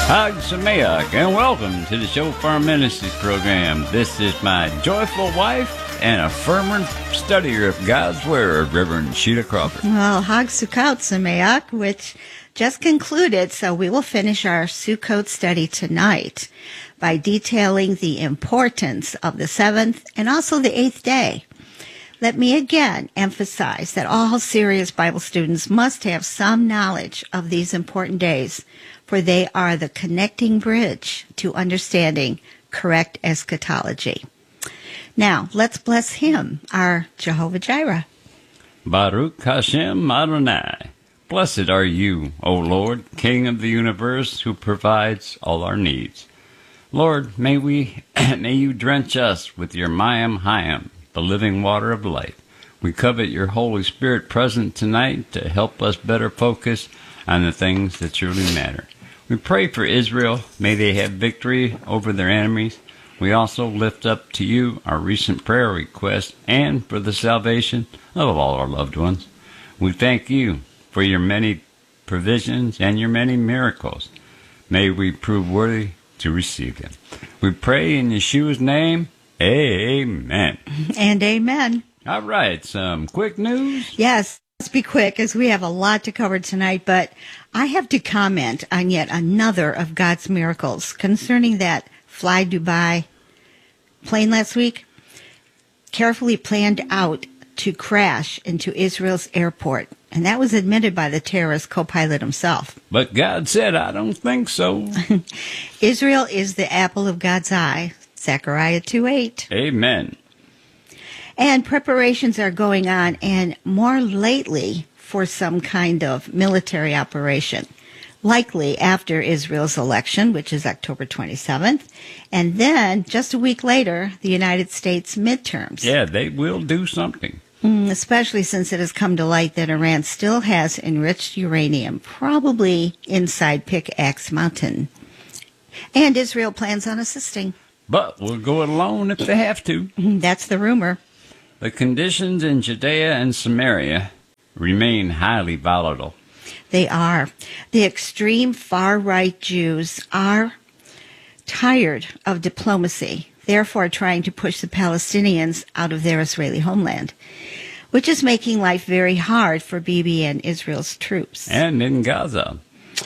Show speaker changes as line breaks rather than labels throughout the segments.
Hag Sameach, and welcome to the Shofar Ministries program. This is my joyful wife and a firm studier of God's Word, Reverend Sheila Crawford.
Well, Hag Sukkot Sameach, which just concluded, so we will finish our Sukkot study tonight by detailing the importance of the seventh and also the eighth day. Let me again emphasize that all serious Bible students must have some knowledge of these important days, for they are the connecting bridge to understanding correct eschatology. Now, let's bless him, our Jehovah Jireh.
Baruch Hashem Adonai. Blessed are you, O Lord, King of the universe, who provides all our needs. Lord, may you drench us with your Mayim Hayim, the living water of life. We covet your Holy Spirit present tonight to help us better focus on the things that truly matter. We pray for Israel. May they have victory over their enemies. We also lift up to you our recent prayer request and for the salvation of all our loved ones. We thank you for your many provisions and your many miracles. May we prove worthy to receive them. We pray in Yeshua's name. Amen.
And amen.
All right, some quick news.
Yes, let's be quick as we have a lot to cover tonight, but I have to comment on yet another of God's miracles concerning that Fly Dubai plane last week, carefully planned out to crash into Israel's airport. And that was admitted by the terrorist co-pilot himself.
But God said, I don't think so.
Israel is the apple of God's eye. Zechariah 2:8.
Amen.
And preparations are going on, and more lately for some kind of military operation, likely after Israel's election, which is October 27th, and then just a week later, the United States midterms.
Yeah, they will do something.
Especially since it has come to light that Iran still has enriched uranium, probably inside Pickaxe Mountain. And Israel plans on assisting.
But we'll go it alone if they have to.
That's the rumor.
The conditions in Judea and Samaria remain highly volatile.
They are. The extreme far-right Jews are tired of diplomacy, therefore trying to push the Palestinians out of their Israeli homeland, which is making life very hard for Bibi and Israel's troops.
And in Gaza.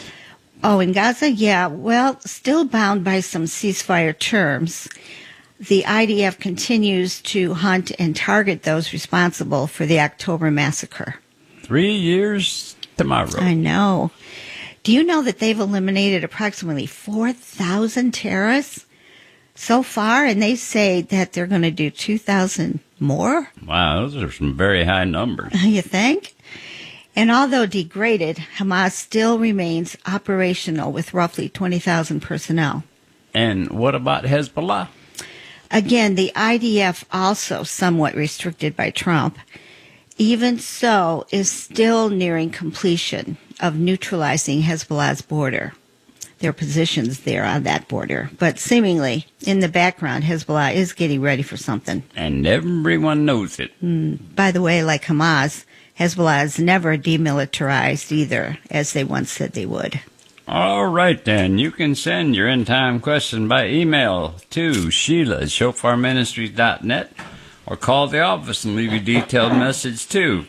Oh, in Gaza? Yeah. Well, still bound by some ceasefire terms, the IDF continues to hunt and target those responsible for the October massacre.
3 years tomorrow.
I know. Do you know that they've eliminated approximately 4,000 terrorists so far? And they say that they're going to do 2,000 more?
Wow, those are some very high numbers.
You think? And although degraded, Hamas still remains operational with roughly 20,000 personnel.
And what about Hezbollah?
Again, the IDF, also somewhat restricted by Trump, even so is still nearing completion of neutralizing Hezbollah's border, their positions there on that border. But seemingly, in the background, Hezbollah is getting ready for something.
And everyone knows it.
By the way, like Hamas, Hezbollah has never demilitarized either, as they once said they would.
All right, then. You can send your end-time question by email to Sheila@shofarministries.net or call the office and leave your detailed message to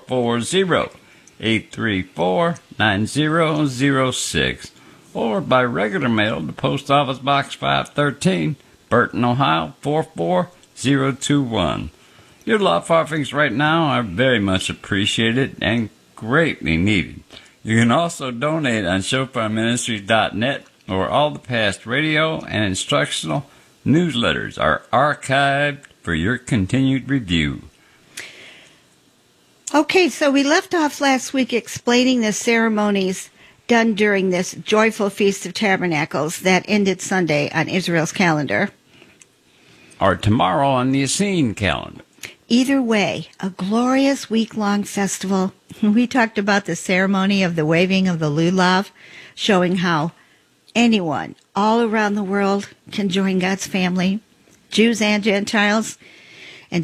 440-834-9006 or by regular mail to Post Office Box 513, Burton, Ohio 44021. Your love offerings right now are very much appreciated and greatly needed. You can also donate on ShofarMinistries.net, or all the past radio and instructional newsletters are archived for your continued review.
Okay, so we left off last week explaining the ceremonies done during this joyful Feast of Tabernacles that ended Sunday on Israel's calendar.
Or tomorrow on the Essene calendar.
Either way, a glorious week-long festival. We talked about the ceremony of the waving of the lulav, showing how anyone all around the world can join God's family, Jews and Gentiles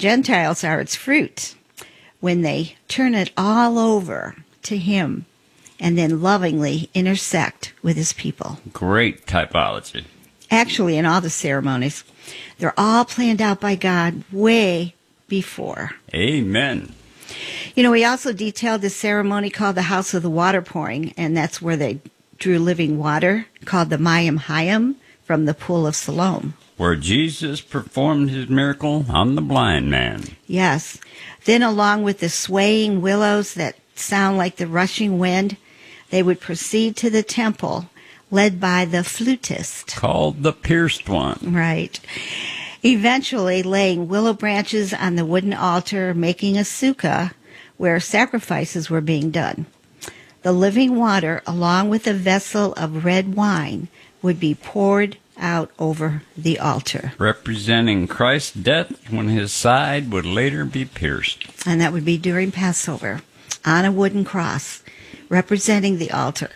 are its fruit when they turn it all over to Him and then lovingly intersect with his people.
Great typology.
Actually, in all the ceremonies, they're all planned out by God way before.
Amen.
You know, we also detailed the ceremony called the House of the Water Pouring, and that's where they drew living water, called the Mayim Hayim, from the Pool of Siloam.
Where Jesus performed his miracle on the blind man.
Yes. Then along with the swaying willows that sound like the rushing wind, they would proceed to the temple, led by the flutist.
Called the pierced one.
Right. Eventually laying willow branches on the wooden altar, making a sukkah where sacrifices were being done. The living water, along with a vessel of red wine, would be poured out over the altar.
Representing Christ's death when his side would later be pierced.
And that would be during Passover, on a wooden cross, representing the altar.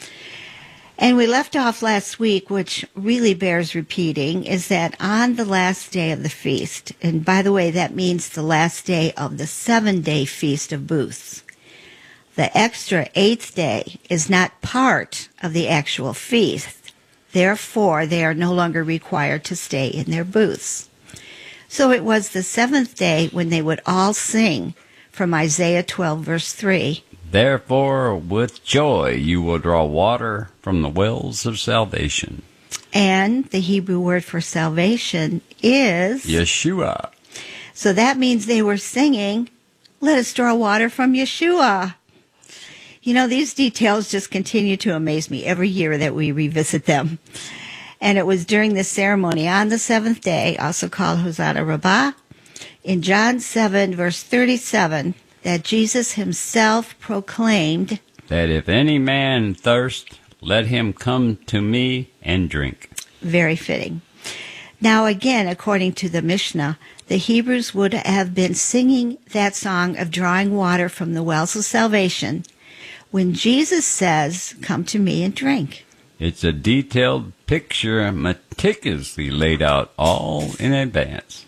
And we left off last week, which really bears repeating, is that on the last day of the feast, and by the way, that means the last day of the 7-day Feast of Booths, the extra 8th day is not part of the actual feast. Therefore, they are no longer required to stay in their booths. So it was the 7th day when they would all sing from Isaiah 12, verse 3.
Therefore, with joy you will draw water from the wells of salvation.
And the Hebrew word for salvation is
Yeshua.
So that means they were singing, let us draw water from Yeshua. You know, these details just continue to amaze me every year that we revisit them. And it was during this ceremony on the 7th day, also called Hosanna Rabbah, in John 7, verse 37, that Jesus himself proclaimed,
that if any man thirst, let him come to me and drink.
Very fitting. Now again, according to the Mishnah, the Hebrews would have been singing that song of drawing water from the wells of salvation when Jesus says, come to me and drink.
It's a detailed picture meticulously laid out all in advance.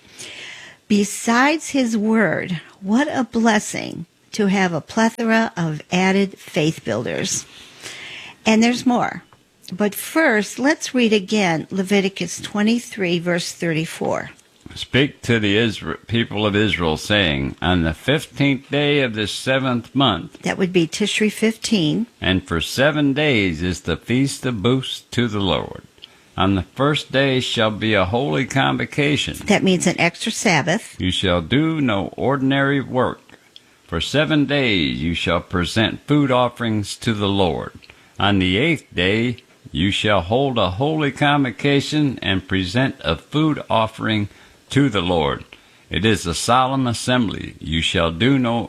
Besides his word, what a blessing to have a plethora of added faith builders. And there's more. But first, let's read again Leviticus 23, verse 34.
Speak to the people of Israel, saying, on the 15th day of the 7th month,
that would be Tishri 15,
and for 7 days is the Feast of Booths to the Lord. On the first day shall be a holy convocation.
That means an extra Sabbath.
You shall do no ordinary work. For 7 days you shall present food offerings to the Lord. On the 8th day you shall hold a holy convocation and present a food offering to the Lord. It is a solemn assembly. You shall do no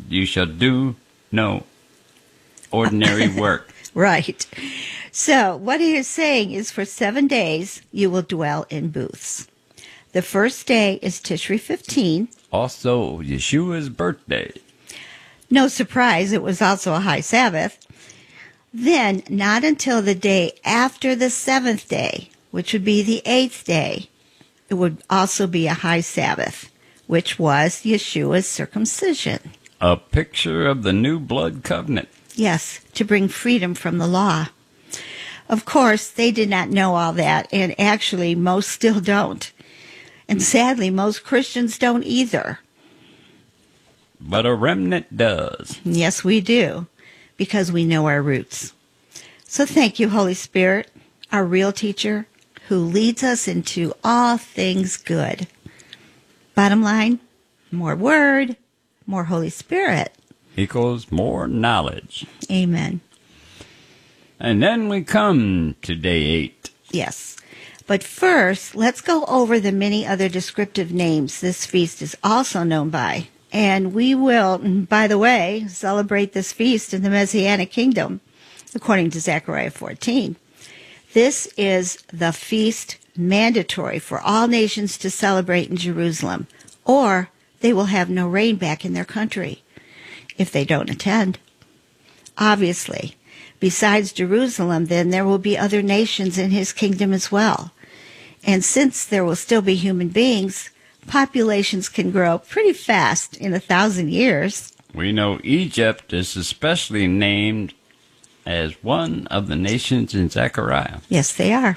ordinary work.
Right. So what he is saying is for 7 days you will dwell in booths. The first day is Tishri 15.
Also Yeshua's birthday.
No surprise, it was also a high Sabbath. Then, not until the day after the 7th day, which would be the 8th day, it would also be a high Sabbath, which was Yeshua's circumcision.
A picture of the new blood covenant.
Yes, to bring freedom from the law. Of course, they did not know all that, and actually most still don't. And sadly, most Christians don't either.
But a remnant does.
Yes, we do, because we know our roots. So thank you, Holy Spirit, our real teacher, who leads us into all things good. Bottom line, more word, more Holy Spirit.
Equals more knowledge.
Amen.
And then we come to day 8.
Yes. But first, let's go over the many other descriptive names this feast is also known by. And we will, by the way, celebrate this feast in the Messianic kingdom, according to Zechariah 14. This is the feast mandatory for all nations to celebrate in Jerusalem, or they will have no rain back in their country if they don't attend. Obviously, besides Jerusalem, then there will be other nations in his kingdom as well. And since there will still be human beings, populations can grow pretty fast in 1,000 years.
We know Egypt is especially named as one of the nations in Zechariah.
Yes, they are.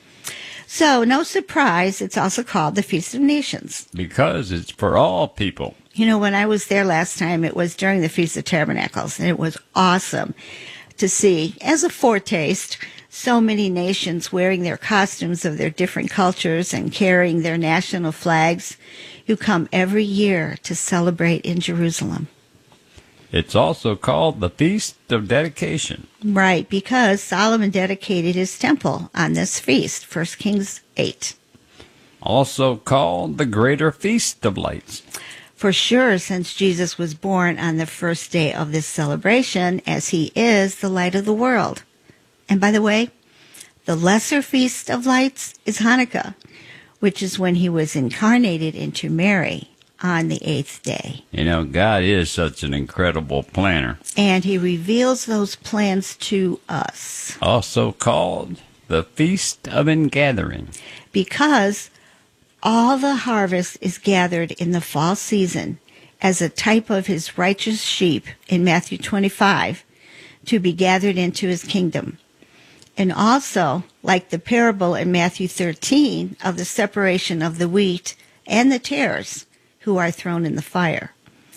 So, no surprise, it's also called the Feast of Nations.
Because it's for all people.
You know, when I was there last time, it was during the Feast of Tabernacles, and it was awesome to see, as a foretaste, so many nations wearing their costumes of their different cultures and carrying their national flags who come every year to celebrate in Jerusalem.
It's also called the Feast of Dedication.
Right, because Solomon dedicated his temple on this feast, 1 Kings 8.
Also called the Greater Feast of Lights.
For sure, since Jesus was born on the first day of this celebration, as he is the light of the world. And by the way, the Lesser Feast of Lights is Hanukkah, which is when he was incarnated into Mary on the 8th day.
You know, God is such an incredible planner.
And he reveals those plans to us.
Also called the Feast of Ingathering.
Because all the harvest is gathered in the fall season as a type of his righteous sheep in Matthew 25 to be gathered into his kingdom. And also, like the parable in Matthew 13 of the separation of the wheat and the tares who are thrown in the fire.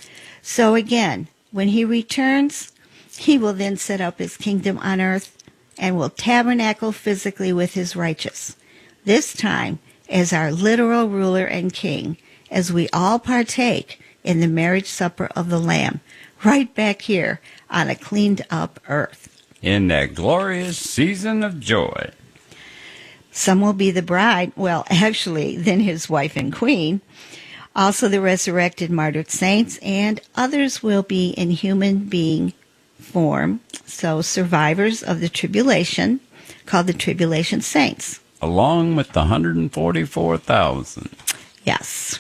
So again, when he returns, he will then set up his kingdom on earth and will tabernacle physically with his righteous. This time as our literal ruler and king, as we all partake in the marriage supper of the Lamb, right back here on a cleaned up earth.
In that glorious season of joy.
Some will be the bride, well, actually, then his wife and queen, also the resurrected martyred saints, and others will be in human being form, so survivors of the tribulation, called the tribulation saints.
Along with the 144,000.
Yes.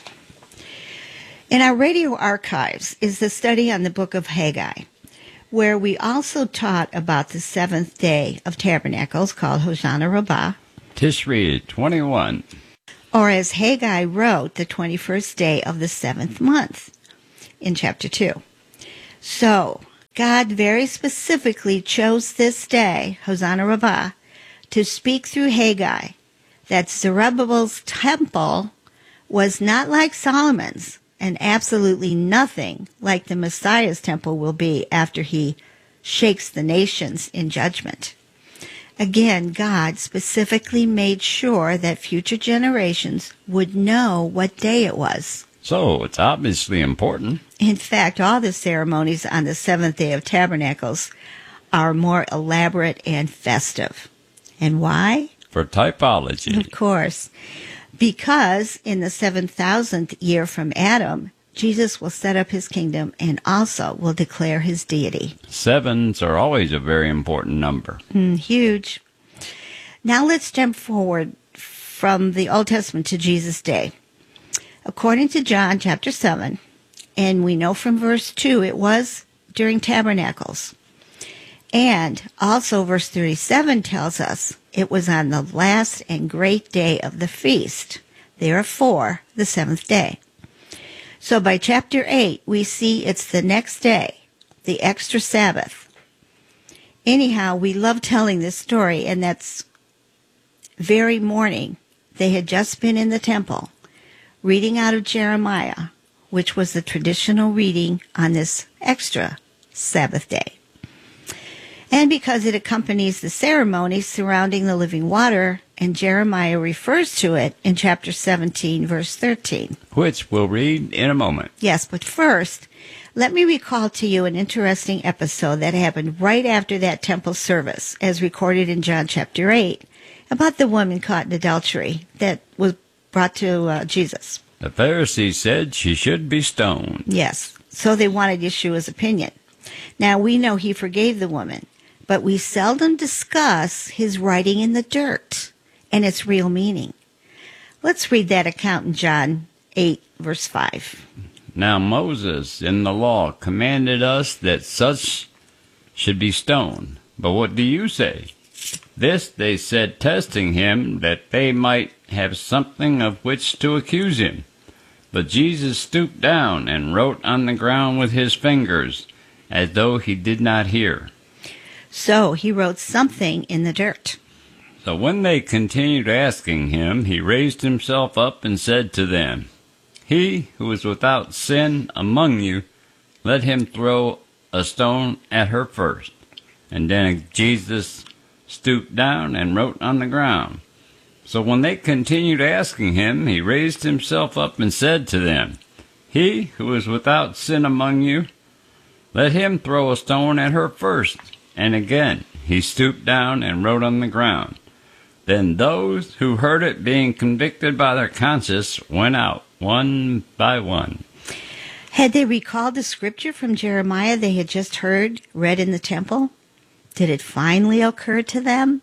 In our radio archives is the study on the book of Haggai, where we also taught about the seventh day of tabernacles called Hoshana Rabbah.
Tishri 21.
Or as Haggai wrote, the 21st day of the seventh month in chapter 2. So, God very specifically chose this day, Hoshana Rabbah, to speak through Haggai that Zerubbabel's temple was not like Solomon's and absolutely nothing like the Messiah's temple will be after he shakes the nations in judgment. Again, God specifically made sure that future generations would know what day it was.
So, it's obviously important.
In fact, all the ceremonies on the seventh day of Tabernacles are more elaborate and festive. And why?
For typology.
Of course. Because in the 7,000th year from Adam, Jesus will set up his kingdom and also will declare his deity.
Sevens are always a very important number.
Huge. Now let's jump forward from the Old Testament to Jesus' day. According to John chapter 7, and we know from verse 2, it was during tabernacles. And also verse 37 tells us it was on the last and great day of the feast, therefore the seventh day. So by chapter 8, we see it's the next day, the extra Sabbath. Anyhow, we love telling this story, and that's very morning. They had just been in the temple, reading out of Jeremiah, which was the traditional reading on this extra Sabbath day. And because it accompanies the ceremony surrounding the living water, and Jeremiah refers to it in chapter 17, verse 13.
Which we'll read in a moment.
Yes, but first, let me recall to you an interesting episode that happened right after that temple service, as recorded in John chapter 8, about the woman caught in adultery that was brought to Jesus.
The Pharisees said she should be stoned.
Yes, so they wanted Yeshua's opinion. Now, we know he forgave the woman, but we seldom discuss his writing in the dirt and its real meaning. Let's read that account in John 8, verse 5.
Now Moses in the law commanded us that such should be stoned. But what do you say? This they said, testing him, that they might have something of which to accuse him. But Jesus stooped down and wrote on the ground with his fingers, as though he did not hear.
So he wrote something in the dirt.
So when they continued asking him, he raised himself up and said to them, He who is without sin among you, let him throw a stone at her first. And then Jesus stooped down and wrote on the ground. So when they continued asking him, he raised himself up and said to them, He who is without sin among you, let him throw a stone at her first. And again he stooped down and wrote on the ground. Then those who heard it, being convicted by their conscience, went out one by one.
Had they recalled the scripture from Jeremiah they had just heard read in the temple? Did it finally occur to them?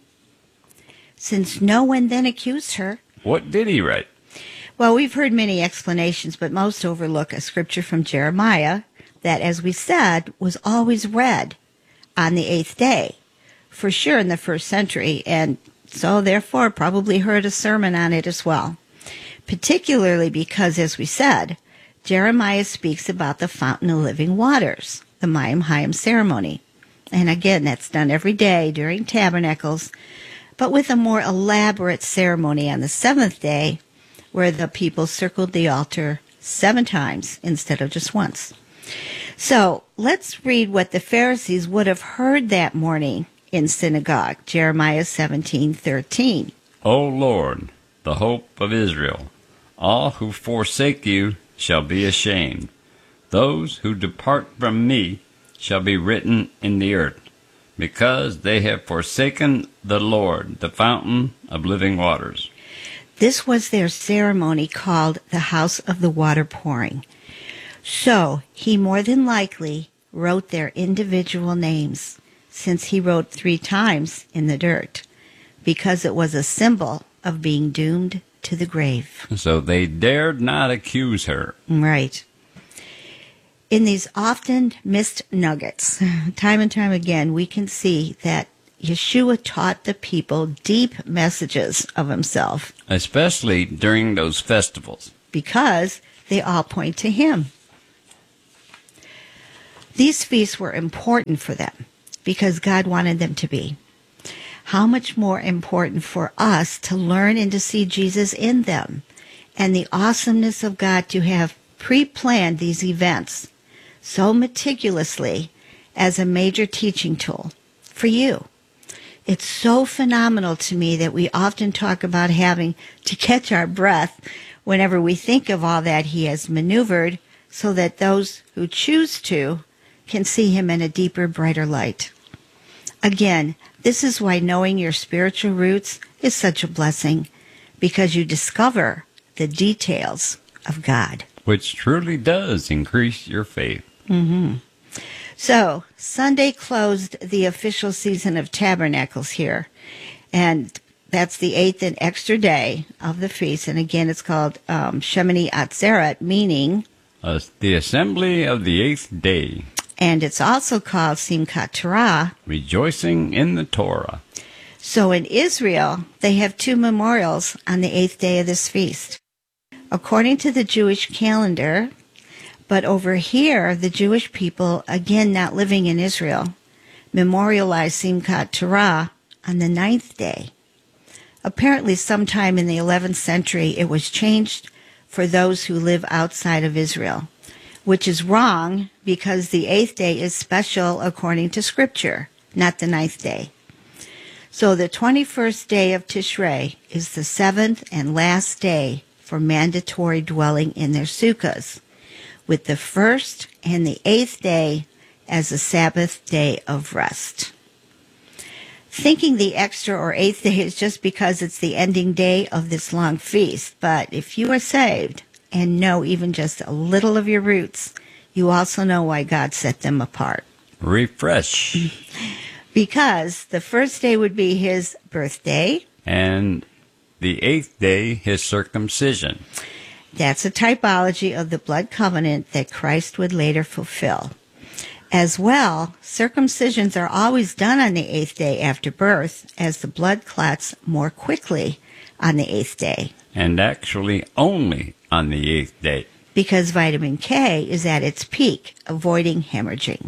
Since no one then accused her.
What did he write?
Well, we've heard many explanations, but most overlook a scripture from Jeremiah that, as we said, was always read on the 8th day, for sure in the 1st century, and so therefore probably heard a sermon on it as well. Particularly because, as we said, Jeremiah speaks about the fountain of living waters, the Mayim Hayim ceremony. And again, that's done every day during tabernacles, but with a more elaborate ceremony on the 7th day, where the people circled the altar 7 times instead of just once. So let's read what the Pharisees would have heard that morning in synagogue, Jeremiah 17:13.
O Lord, the hope of Israel, all who forsake you shall be ashamed. Those who depart from me shall be written in the earth, because they have forsaken the Lord, the fountain of living waters.
This was their ceremony called the House of the Water Pouring. So he more than likely wrote their individual names, since he wrote 3 times in the dirt, because it was a symbol of being doomed to the grave.
So they dared not accuse her.
Right. In these often missed nuggets, time and time again, we can see that Yeshua taught the people deep messages of himself.
Especially during those festivals.
Because they all point to him. These feasts were important for them because God wanted them to be. How much more important for us to learn and to see Jesus in them, and the awesomeness of God to have pre-planned these events so meticulously as a major teaching tool for you. It's so phenomenal to me that we often talk about having to catch our breath whenever we think of all that he has maneuvered, so that those who choose to can see him in a deeper, brighter light. Again, this is why knowing your spiritual roots is such a blessing, because you discover the details of God.
Which truly does increase your faith.
Mm-hmm. So, Sunday closed the official season of tabernacles here, and that's the 8th and extra day of the feast. And again, it's called Shemini Atzeret, meaning
the assembly of the 8th day.
And it's also called Simchat Torah,
rejoicing in the Torah.
So in Israel, they have 2 memorials on the 8th day of this feast, according to the Jewish calendar. But over here, the Jewish people, again not living in Israel, memorialize Simchat Torah on the 9th day. Apparently sometime in the 11th century, it was changed for those who live outside of Israel, which is wrong because the 8th day is special according to Scripture, not the 9th day. So the 21st day of Tishrei is the 7th and last day for mandatory dwelling in their sukkahs, with the 1st and the 8th day as a Sabbath day of rest. Thinking the extra or 8th day is just because it's the ending day of this long feast, but if you are saved and know even just a little of your roots, you also know why God set them apart.
Refresh.
Because the 1st day would be his birthday.
And the 8th day, his circumcision.
That's a typology of the blood covenant that Christ would later fulfill. As well, circumcisions are always done on the 8th day after birth, as the blood clots more quickly on the 8th day.
And actually only on the 8th day.
Because vitamin K is at its peak, avoiding hemorrhaging.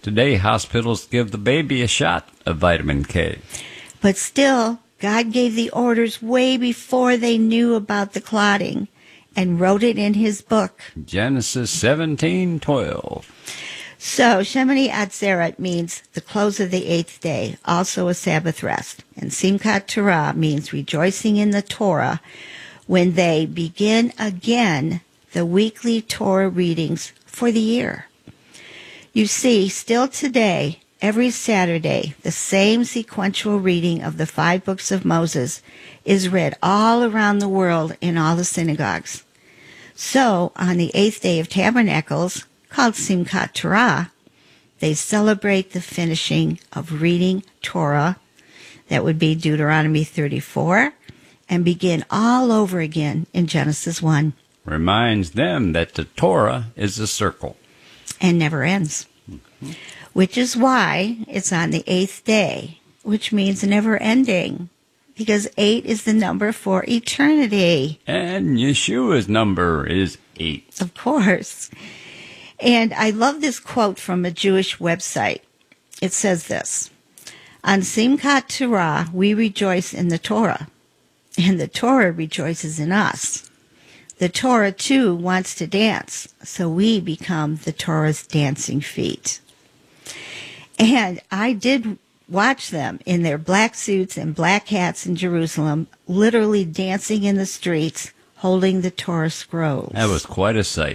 Today, hospitals give the baby a shot of vitamin K.
But still, God gave the orders way before they knew about the clotting and wrote it in his book.
Genesis 17:12.
So, Shemini Atzeret means the close of the 8th day, also a Sabbath rest. And Simchat Torah means rejoicing in the Torah when they begin again the weekly Torah readings for the year. You see, still today, every Saturday, the same sequential reading of the 5 books of Moses is read all around the world in all the synagogues. So, on the 8th day of Tabernacles, called Simchat Torah, they celebrate the finishing of reading Torah, that would be Deuteronomy 34, and begin all over again in Genesis 1.
Reminds them that the Torah is a circle.
And never ends. Which is why it's on the 8th day, which means never ending, because 8 is the number for eternity.
And Yeshua's number is 8.
Of course. And I love this quote from a Jewish website. It says this: on Simchat Torah, we rejoice in the Torah, and the Torah rejoices in us. The Torah, too, wants to dance, so we become the Torah's dancing feet. And I did watch them in their black suits and black hats in Jerusalem, literally dancing in the streets, holding the Torah scrolls.
That was quite a sight.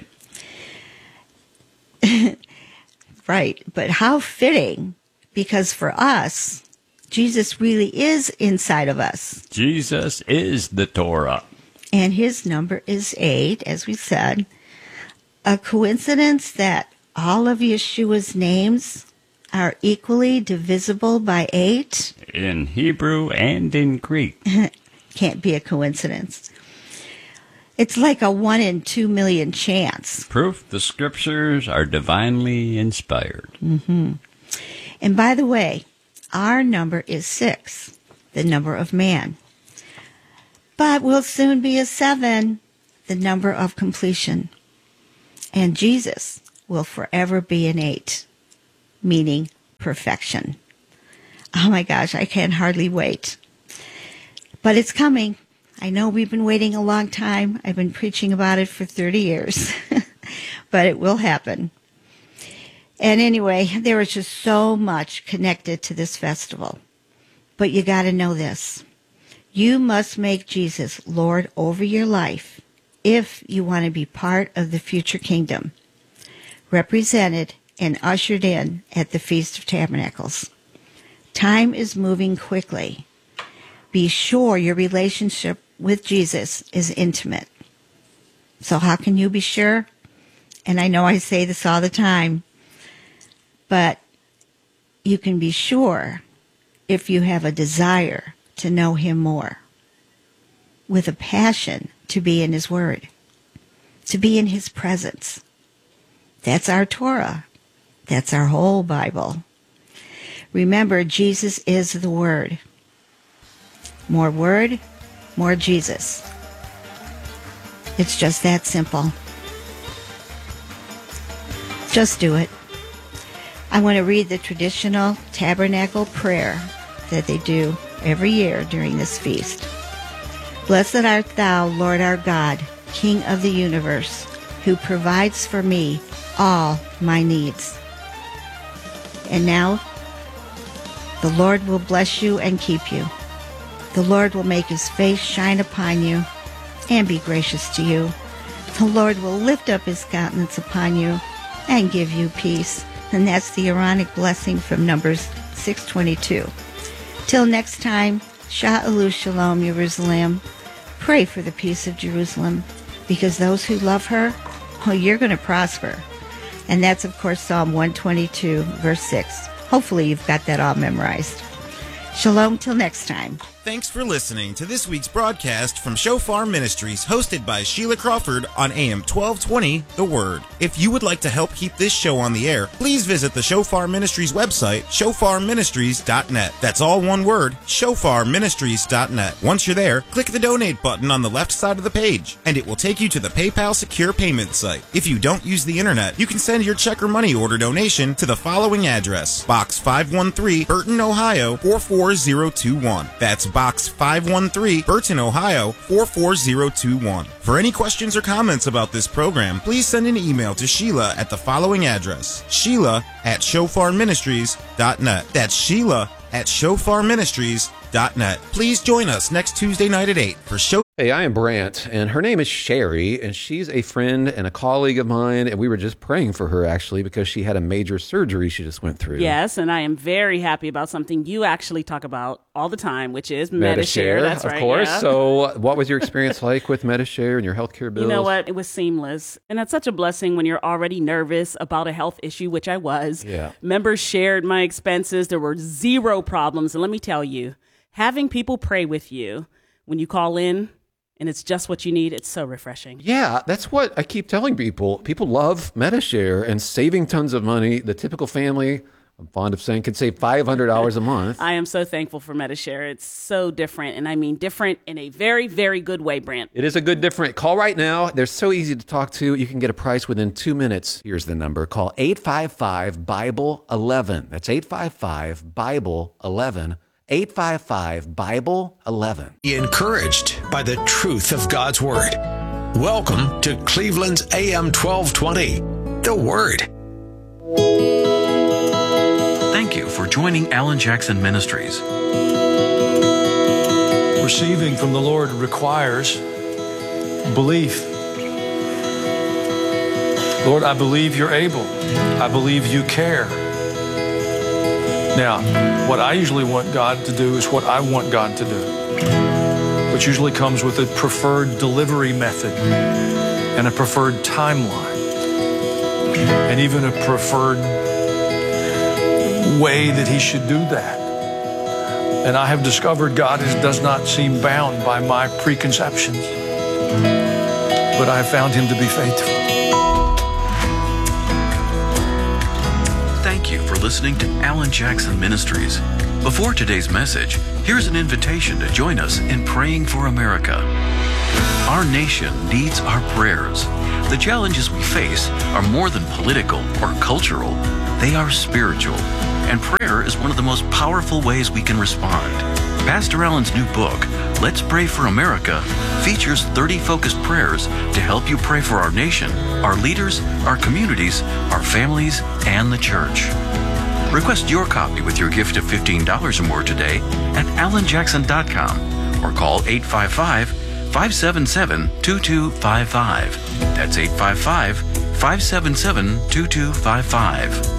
Right, but how fitting, because for us, Jesus really is inside of us.
Jesus is the Torah.
And his number is 8, as we said. A coincidence that all of Yeshua's names are equally divisible by 8?
In Hebrew and in Greek.
Can't be a coincidence. It's like a 1 in 2 million chance.
Proof the scriptures are divinely inspired.
Mm-hmm. And by the way, our number is 6, the number of man. But we'll soon be a 7, the number of completion. And Jesus will forever be an 8, meaning perfection. Oh my gosh, I can hardly wait. But it's coming. I know we've been waiting a long time. I've been preaching about it for 30 years. But it will happen. And anyway, there is just so much connected to this festival. But you got to know this. You must make Jesus Lord over your life if you want to be part of the future kingdom, represented and ushered in at the Feast of Tabernacles. Time is moving quickly. Be sure your relationship with Jesus is intimate. So how can you be sure? And I know I say this all the time, but you can be sure if you have a desire to know him more, with a passion to be in his word, to be in his presence. That's our Torah. That's our whole Bible. Remember, Jesus is the Word. More Word, more Jesus. It's just that simple. Just do it. I want to read the traditional tabernacle prayer that they do every year during this feast. Blessed art thou, Lord our God, King of the universe, who provides for me all my needs. And now, the Lord will bless you and keep you. The Lord will make his face shine upon you and be gracious to you. The Lord will lift up his countenance upon you and give you peace. And that's the Aaronic blessing from Numbers 6:22. Till next time, Sha'alu Shalom, Jerusalem. Pray for the peace of Jerusalem, because those who love her, well, you're going to prosper. And that's, of course, Psalm 122, verse 6. Hopefully you've got that all memorized. Shalom till next time.
Thanks for listening to this week's broadcast from Shofar Ministries, hosted by Sheila Crawford on AM 1220, The Word. If you would like to help keep this show on the air, please visit the Shofar Ministries website, shofarministries.net. That's all one word, shofarministries.net. Once you're there, click the donate button on the left side of the page, and it will take you to the PayPal secure payment site. If you don't use the internet, you can send your check or money order donation to the following address: Box 513, Burton, Ohio 44021. That's Box 513, Burton, Ohio 44021. For any questions or comments about this program, please send an email to Sheila at the following address: Sheila@shofarministries.net. That's Sheila@shofarministries.net. Please join us next Tuesday night at 8 for Show.
Hey, I am Brant, and her name is Sherry, and she's a friend and a colleague of mine, and we were just praying for her, actually, because she had a major surgery she just went through.
Yes, and I am very happy about something you actually talk about all the time, which is Medi-Share. That's right,
of course.
Yeah.
So what was your experience like with Medi-Share and your healthcare bills?
You know what? It was seamless. And that's such a blessing when you're already nervous about a health issue, which I was.
Yeah.
Members shared my expenses. There were zero problems. And let me tell you, having people pray with you when you call in, and it's just what you need, it's so refreshing.
Yeah, that's what I keep telling people. People love Medi-Share and saving tons of money. The typical family, I'm fond of saying, can save $500 a month.
I am so thankful for Medi-Share. It's so different, and I mean different in a very, very good way, Brant.
It is a good different. Call right now. They're so easy to talk to. You can get a price within 2 minutes. Here's the number. Call 855-BIBLE-11. That's 855-BIBLE-11. 855-BIBLE-11.
Encouraged by the truth of God's Word. Welcome to Cleveland's AM 1220, The Word.
Thank you for joining Alan Jackson Ministries.
Receiving from the Lord requires belief. Lord, I believe you're able. I believe you care. Now, what I usually want God to do is what I want God to do, which usually comes with a preferred delivery method and a preferred timeline and even a preferred way that he should do that. And I have discovered God does not seem bound by my preconceptions, but I have found him to be faithful.
Thank you for listening to Alan Jackson Ministries. Before today's message, here's an invitation to join us in praying for America. Our nation needs our prayers. The challenges we face are more than political or cultural. They are spiritual, and prayer is one of the most powerful ways we can respond. Pastor Alan's new book, Let's Pray for America, features 30 focused prayers to help you pray for our nation, our leaders, our communities, our families, and the church. Request your copy with your gift of $15 or more today at alanjackson.com or call 855-577-2255. That's 855-577-2255.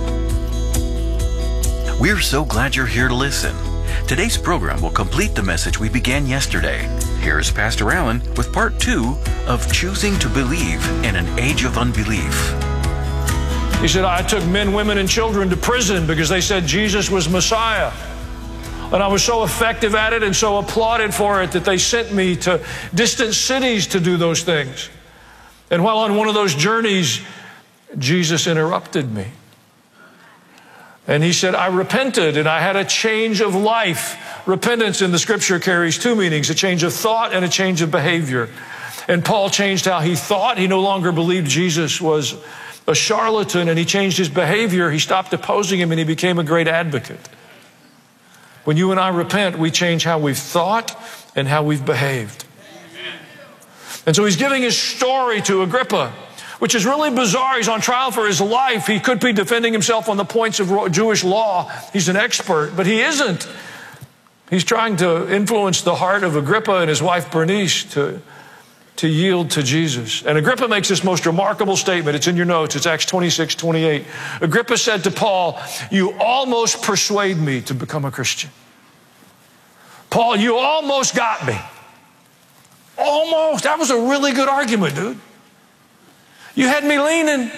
We're so glad you're here to listen. Today's program will complete the message we began yesterday. Here's Pastor Alan with part 2 of Choosing to Believe in an Age of Unbelief.
He said, I took men, women, and children to prison because they said Jesus was Messiah. And I was so effective at it and so applauded for it that they sent me to distant cities to do those things. And while on one of those journeys, Jesus interrupted me. And he said, I repented and I had a change of life. Repentance in the scripture carries two meanings, a change of thought and a change of behavior. And Paul changed how he thought. He no longer believed Jesus was a charlatan, and he changed his behavior. He stopped opposing him and he became a great advocate. When you and I repent, we change how we've thought and how we've behaved. And so he's giving his story to Agrippa, which is really bizarre. He's on trial for his life. He could be defending himself on the points of Jewish law. He's an expert, but he isn't. He's trying to influence the heart of Agrippa and his wife Bernice to yield to Jesus. And Agrippa makes this most remarkable statement. It's in your notes. It's Acts 26:28. Agrippa said to Paul, you almost persuade me to become a Christian. Paul, you almost got me. Almost. That was a really good argument, dude. You had me leaning.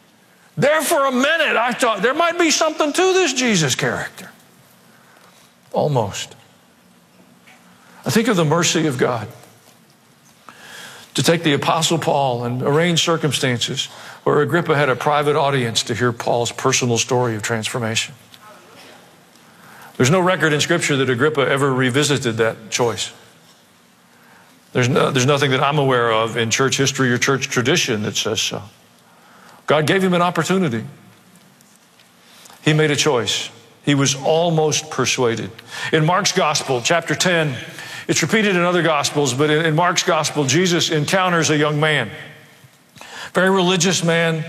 There for a minute, I thought there might be something to this Jesus character. Almost. I think of the mercy of God to take the Apostle Paul and arrange circumstances where Agrippa had a private audience to hear Paul's personal story of transformation. There's no record in Scripture that Agrippa ever revisited that choice. There's nothing that I'm aware of in church history or church tradition that says so. God gave him an opportunity. He made a choice. He was almost persuaded. In Mark's Gospel, chapter 10, it's repeated in other Gospels, but in Mark's Gospel, Jesus encounters a young man. Very religious man.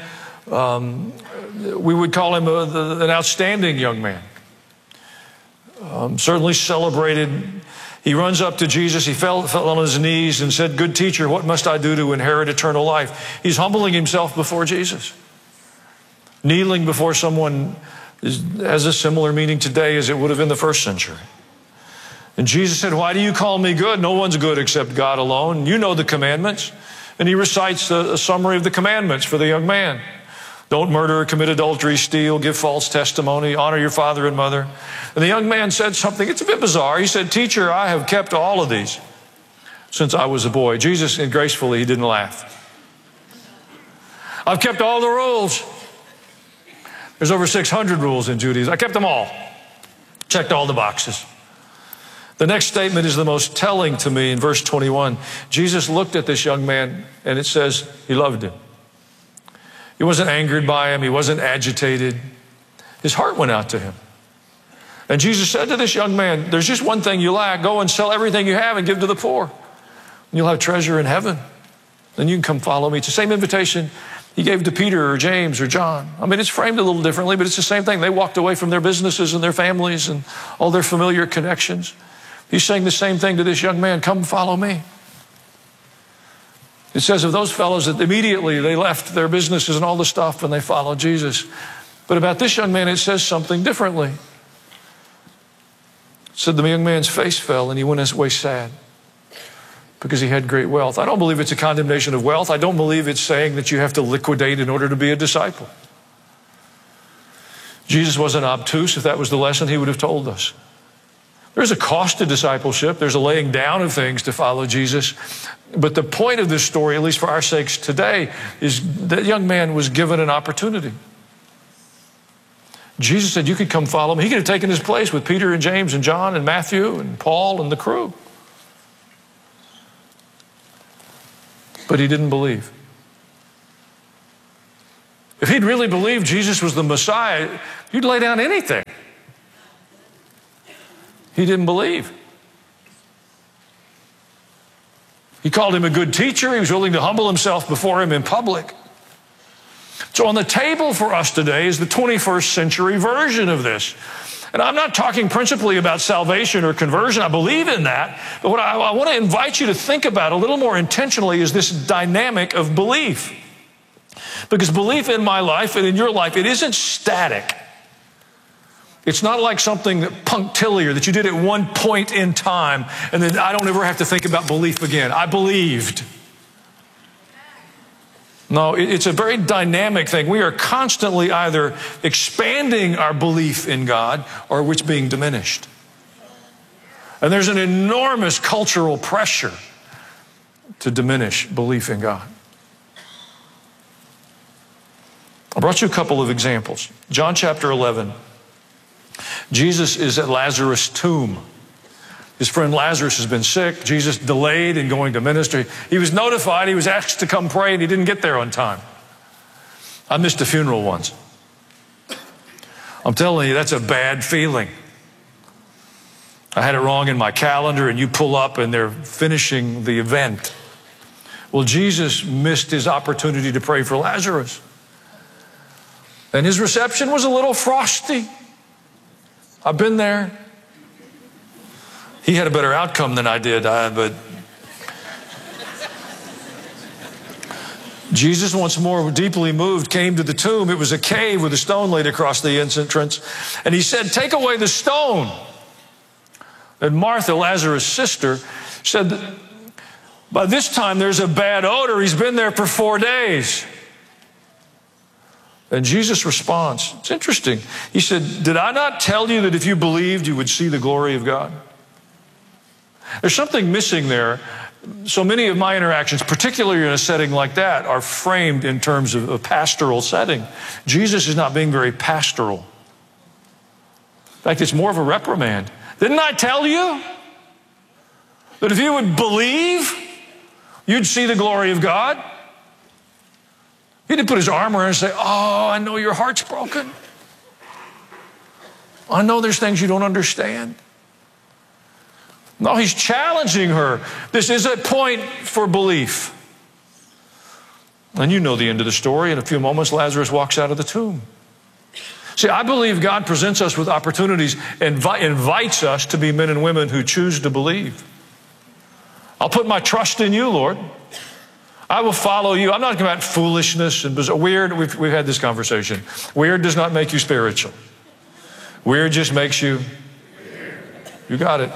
We would call him an outstanding young man. Certainly celebrated. He runs up to Jesus. He fell on his knees and said, "Good teacher, what must I do to inherit eternal life?" He's humbling himself before Jesus. Kneeling before someone has a similar meaning today as it would have in the first century. And Jesus said, "Why do you call me good? No one's good except God alone. You know the commandments." And he recites a summary of the commandments for the young man. Don't murder, commit adultery, steal, give false testimony, honor your father and mother. And the young man said something, it's a bit bizarre. He said, "Teacher, I have kept all of these since I was a boy." Jesus, and gracefully, he didn't laugh. "I've kept all the rules." There's over 600 rules in Judaism. I kept them all. Checked all the boxes. The next statement is the most telling to me in verse 21. Jesus looked at this young man, and it says he loved him. He wasn't angered by him. He wasn't agitated. His heart went out to him. And Jesus said to this young man, "There's just one thing you lack. Go and sell everything you have and give to the poor. And you'll have treasure in heaven. Then you can come follow me." It's the same invitation he gave to Peter or James or John. I mean, it's framed a little differently, but it's the same thing. They walked away from their businesses and their families and all their familiar connections. He's saying the same thing to this young man, "Come follow me." It says of those fellows that immediately they left their businesses and all the stuff and they followed Jesus. But about this young man, it says something differently. It said the young man's face fell and he went his way sad because he had great wealth. I don't believe it's a condemnation of wealth. I don't believe it's saying that you have to liquidate in order to be a disciple. Jesus wasn't obtuse. If that was the lesson, he would have told us. There's a cost to discipleship. There's a laying down of things to follow Jesus. But the point of this story, at least for our sakes today, is that young man was given an opportunity. Jesus said, "You could come follow me." He could have taken his place with Peter and James and John and Matthew and Paul and the crew. But he didn't believe. If he'd really believed Jesus was the Messiah, he'd lay down anything. He didn't believe. He called him a good teacher. He was willing to humble himself before him in public. So on the table for us today is the 21st century version of this. And I'm not talking principally about salvation or conversion. I believe in that. But what I want to invite you to think about a little more intentionally is this dynamic of belief. Because belief in my life and in your life, it isn't static. It's not like something that punctiliar that you did at one point in time and then I don't ever have to think about belief again. I believed. No, it's a very dynamic thing. We are constantly either expanding our belief in God or it's being diminished. And there's an enormous cultural pressure to diminish belief in God. I brought you a couple of examples. John chapter 11. Jesus is at Lazarus' tomb. His friend Lazarus has been sick. Jesus delayed in going to ministry. He was notified. He was asked to come pray, and he didn't get there on time. I missed a funeral once. I'm telling you, that's a bad feeling. I had it wrong in my calendar, and you pull up, and they're finishing the event. Well, Jesus missed his opportunity to pray for Lazarus. And his reception was a little frosty. I've been there. He had a better outcome than I did, but Jesus, once more deeply moved, came to the tomb. It was a cave with a stone laid across the entrance. And he said, "Take away the stone." And Martha, Lazarus' sister, said, "By this time there's a bad odor. He's been there for 4 days." And Jesus responds. It's interesting. He said, did I not tell you that if you believed, you would see the glory of God? There's something missing there. So many of my interactions, particularly in a setting like that, are framed in terms of a pastoral setting. Jesus is not being very pastoral. In fact, it's more of a reprimand. Didn't I tell you that if you would believe, you'd see the glory of God? He didn't put his arm around her and say, oh, I know your heart's broken. I know there's things you don't understand. No, he's challenging her. This is a point for belief. And you know the end of the story. In a few moments, Lazarus walks out of the tomb. See, I believe God presents us with opportunities and invites us to be men and women who choose to believe. I'll put my trust in you, Lord. I will follow you. I'm not talking about foolishness and weird. We've had this conversation. Weird does not make you spiritual. Weird just makes you. You got it.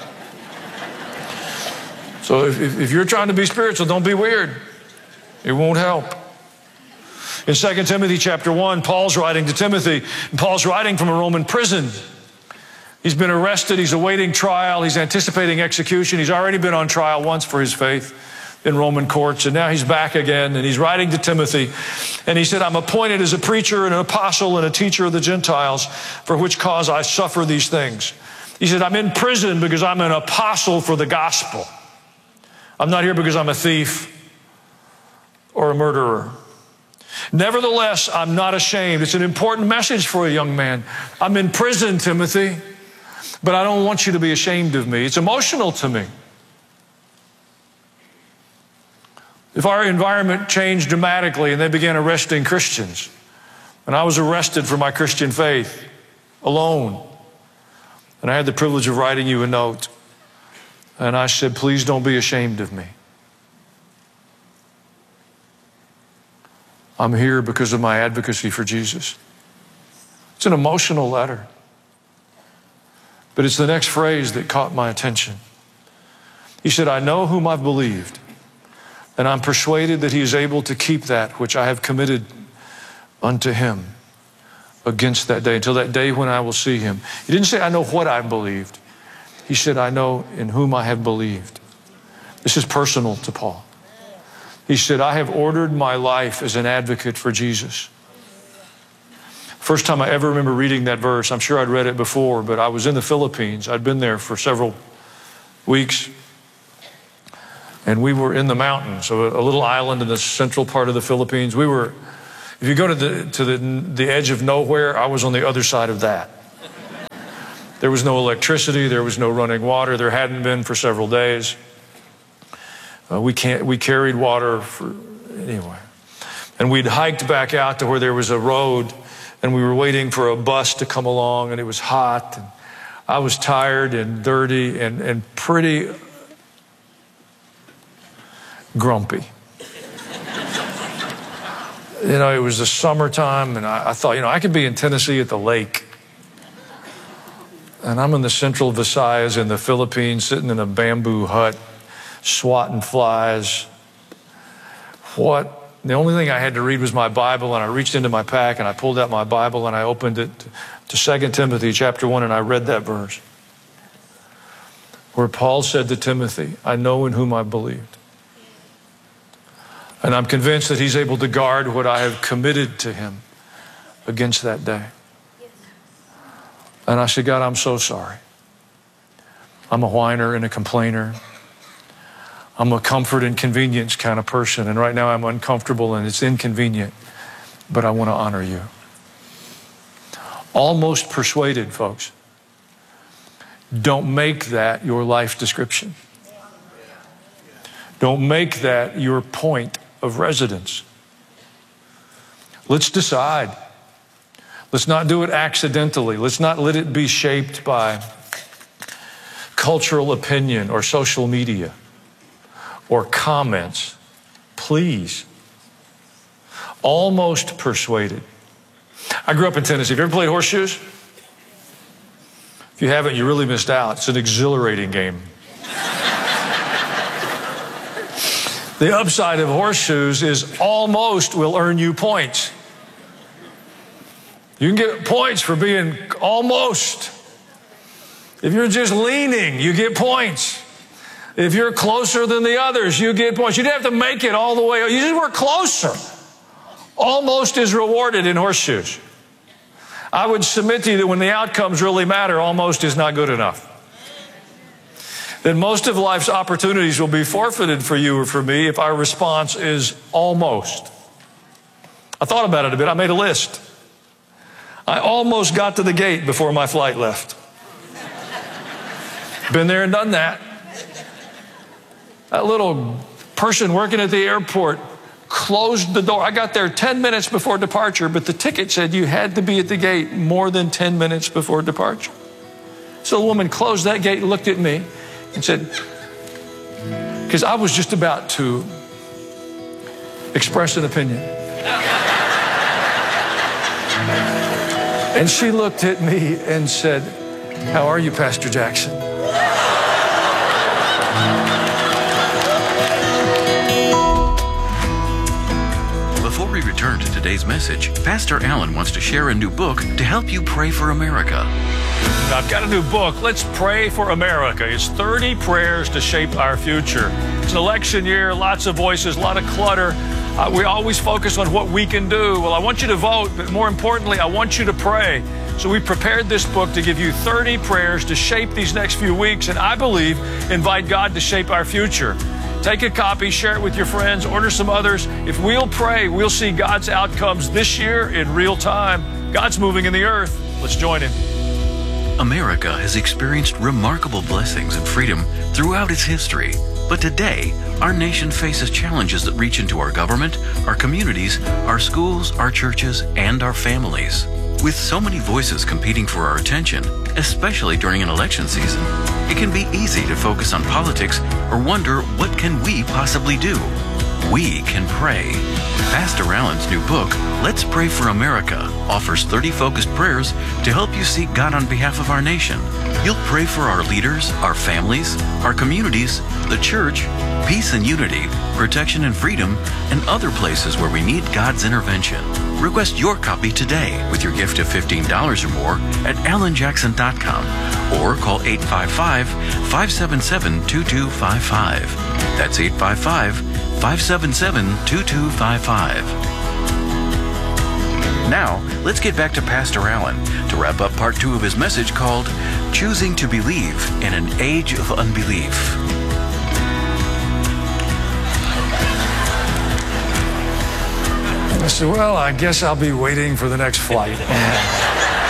So if you're trying to be spiritual, don't be weird. It won't help. In 2 Timothy chapter 1, Paul's writing to Timothy, and Paul's writing from a Roman prison. He's been arrested. He's awaiting trial. He's anticipating execution. He's already been on trial once for his faith in Roman courts, and now he's back again, and he's writing to Timothy, and he said, I'm appointed as a preacher and an apostle and a teacher of the Gentiles, for which cause I suffer these things. He said, I'm in prison because I'm an apostle for the gospel. I'm not here because I'm a thief or a murderer. Nevertheless, I'm not ashamed. It's an important message for a young man. I'm in prison, Timothy, but I don't want you to be ashamed of me. It's emotional to me. If our environment changed dramatically and they began arresting Christians, and I was arrested for my Christian faith alone, and I had the privilege of writing you a note, and I said, please don't be ashamed of me. I'm here because of my advocacy for Jesus. It's an emotional letter. But it's the next phrase that caught my attention. He said, I know whom I've believed, and I'm persuaded that he is able to keep that which I have committed unto him against that day, until that day when I will see him. He didn't say, I know what I believed. He said, I know in whom I have believed. This is personal to Paul. He said, I have ordered my life as an advocate for Jesus. First time I ever remember reading that verse, I'm sure I'd read it before, but I was in the Philippines. I'd been there for several weeks. And we were in the mountains, so a little island in the central part of the Philippines. If you go to the edge of nowhere, I was on the other side of that. There was no electricity, there was no running water, there hadn't been for several days. We carried water anyway. And we'd hiked back out to where there was a road, and we were waiting for a bus to come along, and it was hot. And I was tired and dirty and pretty grumpy. It was the summertime, and I thought, I could be in Tennessee at the lake. And I'm in the central Visayas in the Philippines, sitting in a bamboo hut, swatting flies. The only thing I had to read was my Bible, and I reached into my pack, and I pulled out my Bible, and I opened it to 2 Timothy chapter 1, and I read that verse where Paul said to Timothy, I know in whom I believed. And I'm convinced that he's able to guard what I have committed to him against that day. And I said, God, I'm so sorry. I'm a whiner and a complainer. I'm a comfort and convenience kind of person. And right now I'm uncomfortable and it's inconvenient. But I want to honor you. Almost persuaded, folks. Don't make that your life description. Don't make that your point of residence. Let's decide. Let's not do it accidentally. Let's not let it be shaped by cultural opinion or social media or comments. Please. Almost persuaded. I grew up in Tennessee. Have you ever played horseshoes? If you haven't, you really missed out. It's an exhilarating game. The upside of horseshoes is almost will earn you points. You can get points for being almost. If you're just leaning, you get points. If you're closer than the others, you get points. You didn't have to make it all the way. You just were closer. Almost is rewarded in horseshoes. I would submit to you that when the outcomes really matter, almost is not good enough. Then most of life's opportunities will be forfeited for you or for me if our response is almost. I thought about it a bit. I made a list. I almost got to the gate before my flight left. Been there and done that. That little person working at the airport closed the door. I got there 10 minutes before departure, but the ticket said you had to be at the gate more than 10 minutes before departure. So the woman closed that gate and looked at me and said, because I was just about to express an opinion. And she looked at me and said, "How are you, Pastor Jackson?"
Before we return to today's message, Pastor Allen wants to share a new book to help you pray for America.
I've got a new book, Let's Pray for America. It's 30 prayers to shape our future. It's an election year, lots of voices, a lot of clutter. We always focus on what we can do. Well, I want you to vote, but more importantly, I want you to pray. So we prepared this book to give you 30 prayers to shape these next few weeks, and I believe invite God to shape our future. Take a copy, share it with your friends, order some others. If we'll pray, we'll see God's outcomes this year in real time. God's moving in the earth. Let's join Him.
America has experienced remarkable blessings and freedom throughout its history. But today, our nation faces challenges that reach into our government, our communities, our schools, our churches, and our families. With so many voices competing for our attention, especially during an election season, it can be easy to focus on politics or wonder, what can we possibly do? We can pray. Pastor Allen's new book, Let's Pray for America, offers 30 focused prayers to help you seek God on behalf of our nation. You'll pray for our leaders, our families, our communities, the church, peace and unity, protection and freedom, and other places where we need God's intervention. Request your copy today with your gift of $15 or more at allenjackson.com or call 855-577-2255. That's 855-577-2255. Now, let's get back to Pastor Allen to wrap up part 2 of his message called Choosing to Believe in an Age of Unbelief.
I said, well, I guess I'll be waiting for the next flight.